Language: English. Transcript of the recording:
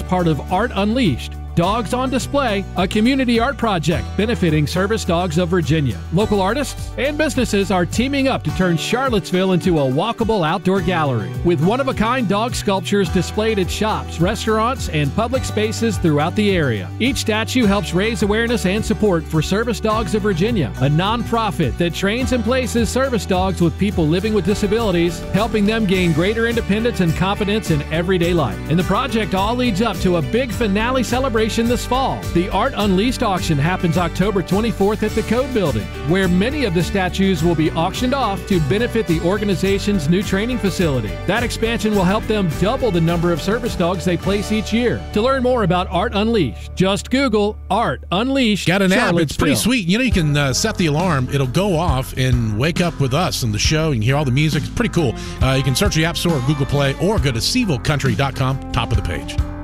part of Art Unleashed, Dogs on Display, a community art project benefiting Service Dogs of Virginia. Local artists and businesses are teaming up to turn Charlottesville into a walkable outdoor gallery with one-of-a-kind dog sculptures displayed at shops, restaurants, and public spaces throughout the area. Each statue helps raise awareness and support for Service Dogs of Virginia, a nonprofit that trains and places service dogs with people living with disabilities, helping them gain greater independence and confidence in everyday life. And the project all leads up to a big finale celebration this fall. The Art Unleashed auction happens October 24th at the Code Building, where many of the statues will be auctioned off to benefit the organization's new training facility. That expansion will help them double the number of service dogs they place each year. To learn more about Art Unleashed, just Google Art Unleashed. Got an app. It's pretty sweet. You can set the alarm. It'll go off and wake up with us in the show. You can hear all the music. It's pretty cool. You can search the App Store or Google Play or go to SeavilleCountry.com, top of the page.